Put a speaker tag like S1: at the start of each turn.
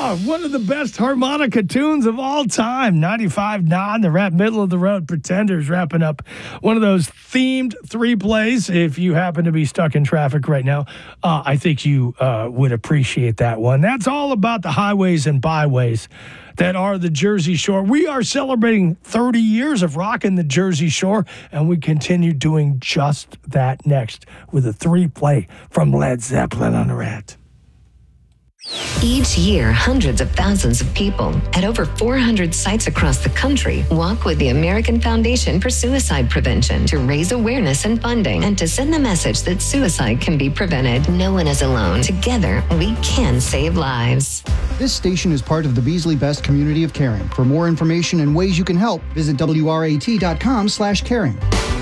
S1: Oh, one of the best harmonica tunes of all time. 95.9, the rap middle of the road Pretenders wrapping up one of those themed three plays. If you happen to be stuck in traffic right now, I think you would appreciate that one. That's all about the highways and byways that are the Jersey Shore. We are celebrating 30 years of rocking the Jersey Shore, and we continue doing just that next with a three play from Led Zeppelin on the Rat.
S2: Each year, hundreds of thousands of people at over 400 sites across the country walk with the American Foundation for Suicide Prevention to raise awareness and funding and to send the message that suicide can be prevented. No one is alone. Together, we can save lives.
S3: This station is part of the Beasley Best community of caring. For more information and ways you can help, visit WRAT.com/caring.